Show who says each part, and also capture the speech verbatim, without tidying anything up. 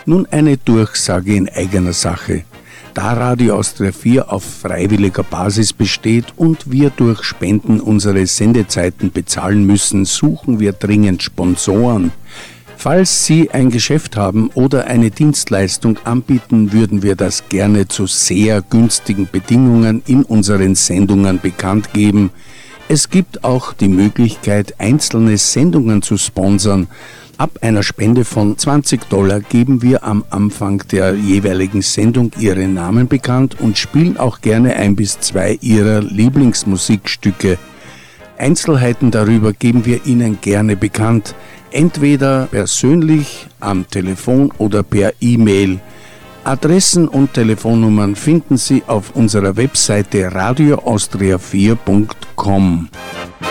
Speaker 1: Nun eine Durchsage in eigener Sache. Da Radio Austria vier auf freiwilliger Basis besteht und wir durch Spenden unsere Sendezeiten bezahlen müssen, suchen wir dringend Sponsoren. Falls Sie ein Geschäft haben oder eine Dienstleistung anbieten, würden wir das gerne zu sehr günstigen Bedingungen in unseren Sendungen bekannt geben. Es gibt auch die Möglichkeit, einzelne Sendungen zu sponsern. Ab einer Spende von zwanzig Dollar geben wir am Anfang der jeweiligen Sendung Ihre Namen bekannt und spielen auch gerne ein bis zwei Ihrer Lieblingsmusikstücke. Einzelheiten darüber geben wir Ihnen gerne bekannt, entweder persönlich, am Telefon oder per E-Mail. Adressen und Telefonnummern finden Sie auf unserer Webseite radio austria vier punkt com.